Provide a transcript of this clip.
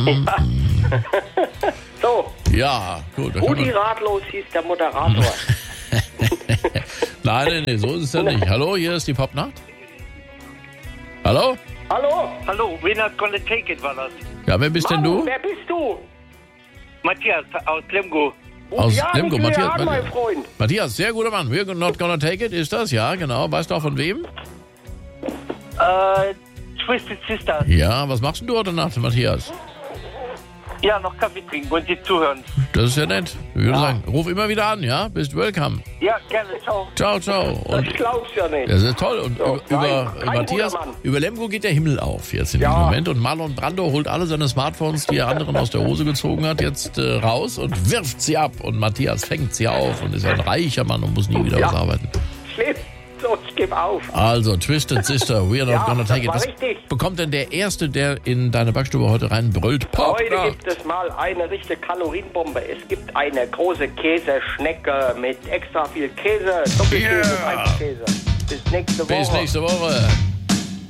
So. Ja, gut. Rudi Ratlos hieß der Moderator. Nein, so ist es ja nicht. Hallo, hier ist die Popnacht. Hallo? Hallo? Hallo, Winner Gonna Take It war das. Ja, wer bist denn du? Wer bist du? Matthias aus Lemgo. Aus ja, Lemgo, Matthias. an, mein Freund. Matthias, sehr guter Mann. We're not gonna take it, ist das? Ja, genau. Weißt du auch von wem? Twisted Sister. Ja, was machst denn du heute Nacht, Matthias? Ja, noch Kaffee trinken und Sie zuhören. Das ist ja nett. Ich würde sagen, ruf immer wieder an, ja? Bist welcome. Ja, gerne, ciao. Ciao, ciao. Das glaubst du ja nicht. Das ist toll. Und So, über kein Matthias, guter Mann. über Lemgo geht der Himmel auf jetzt in diesem Moment. Und Marlon Brando holt alle seine Smartphones, die er anderen aus der Hose gezogen hat, jetzt raus und wirft sie ab. Und Matthias fängt sie auf und ist ein reicher Mann und muss nie wieder was arbeiten. Schlimm. So, ich gebe auf. Also, Twisted Sister, we're not gonna take it. Das Was war richtig. bekommt denn der Erste, der in deine Backstube heute reinbrüllt? Heute gibt es mal eine richtige Kalorienbombe. Es gibt eine große Käseschnecke mit extra viel Käse, Doppelkäse, Weißkäse. Bis nächste Woche. Bis nächste Woche.